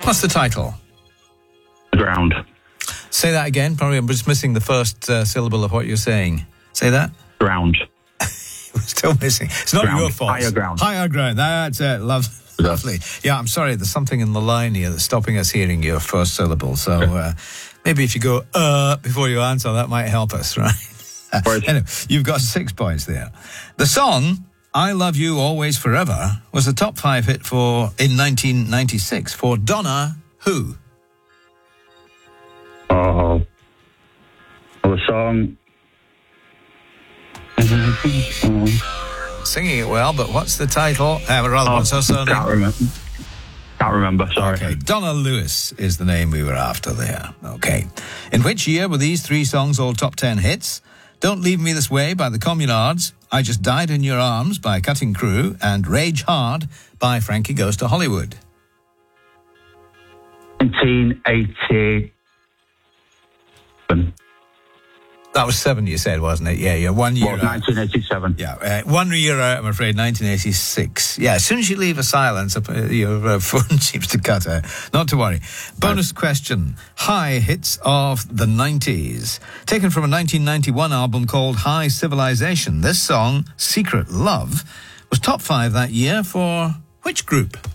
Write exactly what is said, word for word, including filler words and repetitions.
What's the title? Ground. Say that again. Probably I'm just missing the first uh, syllable of what you're saying. Say that. Ground. We're still missing. It's not Ground. your fault. Higher ground. Higher ground. That's it. Love, lovely. Yeah, I'm sorry. There's something in the line here that's stopping us hearing your first syllable. So uh, maybe if you go uh before you answer, that might help us, right? Anyway, you've got six points there. The song "I Love You Always Forever" was a top five hit for in nineteen ninety-six for Donna who? Oh. Well, the song. Singing it well, but what's the title? Uh, rather, Oh, what's her surname? Can't remember. Can't remember. Sorry. Okay, Donna Lewis is the name we were after there. Okay. In which year were these three songs all top ten hits? Don't Leave Me This Way by the Communards, I Just Died in Your Arms by Cutting Crew, and Rage Hard by Frankie Goes to Hollywood. nineteen eighty-seven. That was seven, you said, wasn't it? Yeah, yeah, one year Well, out. nineteen eighty-seven. Yeah, uh, one year out, I'm afraid, nineteen eighty-six. Yeah, as soon as you leave a silence, uh, your uh, phone seems to cut out. Not to worry. Bonus question. High hits of the nineties. Taken from a nineteen ninety-one album called High Civilization. This song, Secret Love, was top five that year for which group?